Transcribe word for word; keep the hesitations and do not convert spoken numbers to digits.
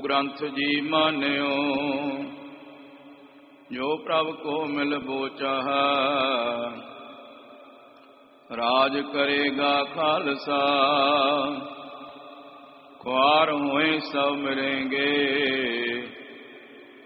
ग्रंथ जी मान्यो, जो प्रभ को मिल बोचाहा, राज करेगा खालसा, ख्वार हुए सब मिलेंगे,